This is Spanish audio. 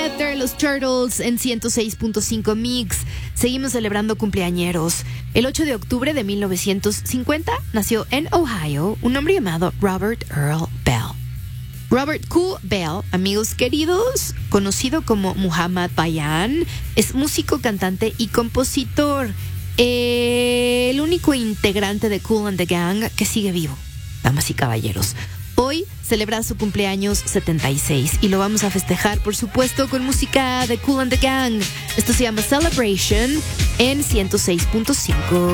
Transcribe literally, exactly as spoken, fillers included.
Weather, los Turtles en ciento seis punto cinco Mix. Seguimos celebrando cumpleañeros. El ocho de octubre de mil novecientos cincuenta nació en Ohio un hombre llamado Robert Earl Bell. Robert Q. Bell, amigos queridos, conocido como Muhammad Bayan, es músico, cantante y compositor. Eh, el único integrante de Kool and the Gang que sigue vivo, damas y caballeros. Hoy celebra su cumpleaños setenta y seis y lo vamos a festejar, por supuesto, con música de Kool and the Gang. Esto se llama Celebration en ciento seis punto cinco.